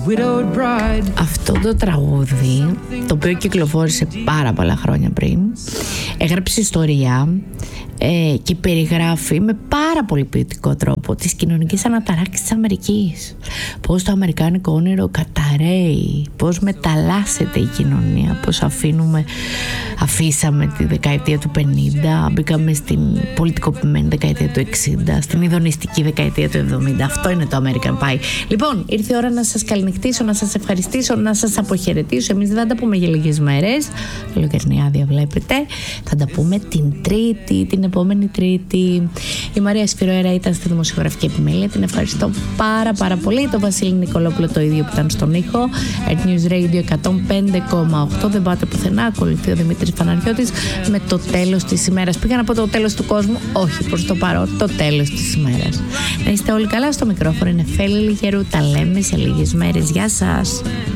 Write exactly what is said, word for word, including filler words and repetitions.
Αυτό το τραγούδι, το οποίο κυκλοφόρησε πάρα πολλά χρόνια πριν, έγραψε ιστορία ε, και περιγράφει με πάρα πολύ ποιητικό τρόπο τις κοινωνικές αναταράξεις της Αμερικής. Πώς το αμερικάνικο όνειρο καταραίει, πώς μεταλλάσσεται η κοινωνία, πώς αφήνουμε, αφήσαμε τη δεκαετία του πενήντα, μπήκαμε στην πολιτικοποιημένη δεκαετία του εξήντα, στην ειδονιστική δεκαετία του εβδομήντα. Αυτό είναι το American Pie. Λοιπόν, ήρθε η ώρα να σας καληνυχτήσω, να σας ευχαριστήσω, να σας αποχαιρετήσω. Εμείς δεν θα τα πούμε για λίγες μέρες. Καλοκαιρινή άδεια βλέπετε. Θα τα πούμε την Τρίτη, την επόμενη Τρίτη. Η Μαρία Σφυροέρα ήταν στη δημοσιογραφική επιμέλεια. Την ευχαριστώ πάρα πάρα πολύ. Το Βασίλη Νικολόπουλο το ίδιο που ήταν στον ήχο. Earth News Radio εκατόν πέντε κόμμα οκτώ. Δεν πάτε πουθενά. Ακολουθεί ο Δημήτρης Παναγιώτης με το τέλος της ημέρας. Πήγα να πω το τέλος του κόσμου. Όχι, προς το παρόν, το τέλος της ημέρας. Να είστε όλοι καλά. Στο μικρόφωνο είναι Φέλη Λιγερού. Τα λέμε σε λίγες μέρες. Γεια σας.